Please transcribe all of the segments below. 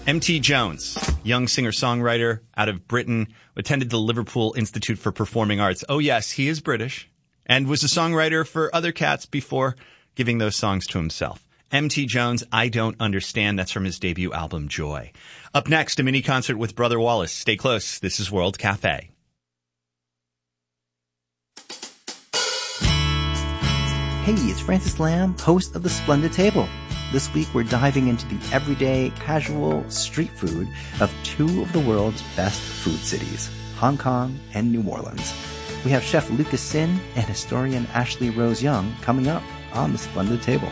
M.T. Jones, young singer-songwriter out of Britain, attended the Liverpool Institute for Performing Arts. Oh, yes, he is British, and was a songwriter for other cats before giving those songs to himself. M.T. Jones, I Don't Understand. That's from his debut album, Joy. Up next, a mini concert with Brother Wallace. Stay close. This is World Cafe. Hey, it's Francis Lamb, host of The Splendid Table. This week we're diving into the everyday, casual street food of two of the world's best food cities, Hong Kong and New Orleans. We have Chef Lucas Sin and historian Ashley Rose Young coming up on The Splendid Table.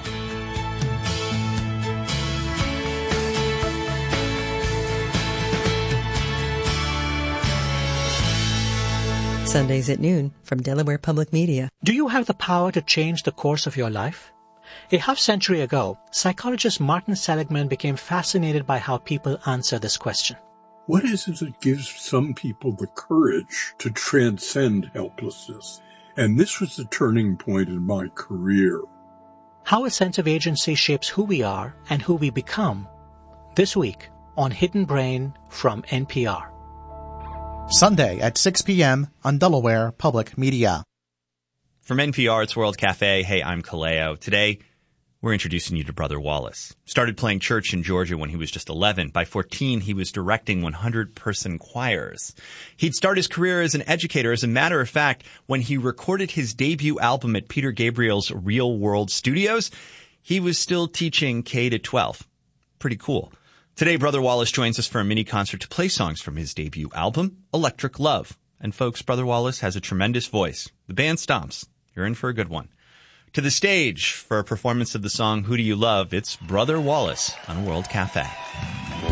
Sundays at noon from Delaware Public Media. Do you have the power to change the course of your life? A half-century ago, psychologist Martin Seligman became fascinated by how people answer this question. What is it that gives some people the courage to transcend helplessness? And this was the turning point in my career. How a sense of agency shapes who we are and who we become. This week on Hidden Brain from NPR. Sunday at 6 p.m. on Delaware Public Media. From NPR, it's World Cafe. Hey, I'm Kaleo. Today, we're introducing you to Brother Wallace. Started playing church in Georgia when he was just 11. By 14, he was directing 100-person choirs. He'd start his career as an educator. As a matter of fact, when he recorded his debut album at Peter Gabriel's Real World Studios, he was still teaching K to 12. Pretty cool. Today, Brother Wallace joins us for a mini concert to play songs from his debut album, Electric Love. And folks, Brother Wallace has a tremendous voice. The band stomps. You're in for a good one. To the stage for a performance of the song Who Do You Love? It's Brother Wallace on World Cafe.